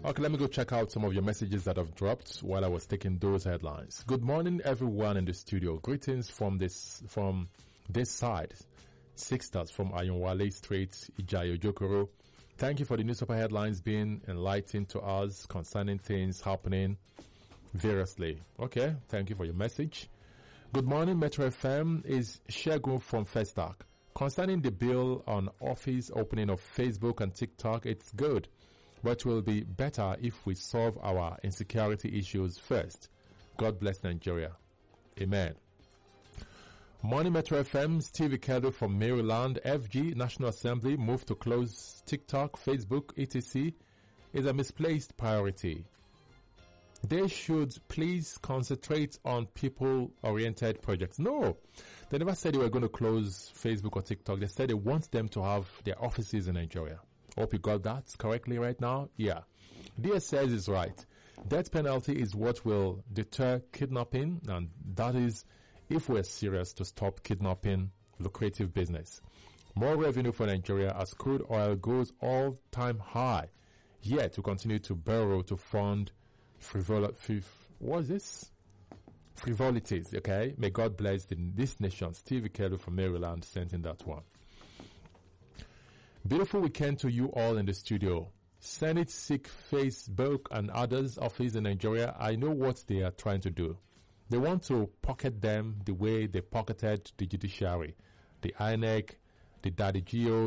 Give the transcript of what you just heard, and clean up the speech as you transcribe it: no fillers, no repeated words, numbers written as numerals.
Okay, let me go check out some of your messages that have dropped while I was taking those headlines. Good morning, everyone in the studio. Greetings from this side. Sixtas from Ayonwale Street, Ijayo Jokoro. Thank you for the newspaper headlines being enlightening to us concerning things happening variously. Okay, thank you for your message. Good morning, Metro FM is Shegun from Festac. Concerning the bill on office opening of Facebook and TikTok, it's good, but will be better if we solve our insecurity issues first. God bless Nigeria. Amen. Morning Metro FM, Steve Ikedo from Maryland. FG, National Assembly, move to close TikTok, Facebook, etc. is a misplaced priority. They should please concentrate on people-oriented projects. No, they never said they were going to close Facebook or TikTok. They said they want them to have their offices in Nigeria. Hope you got that correctly right now. Yeah. DSS is right. Death penalty is what will deter kidnapping, and that is if we're serious to stop kidnapping lucrative business. More revenue for Nigeria as crude oil goes all-time high. Yet to continue to borrow to fund frivolities, okay? May God bless this nation. Steve Ikedo from Maryland sent in that one. Beautiful weekend to you all in the studio. Senate seek Facebook and others office in Nigeria. I know what they are trying to do. They want to pocket them the way they pocketed the judiciary, the INEC, the Daddy Geo,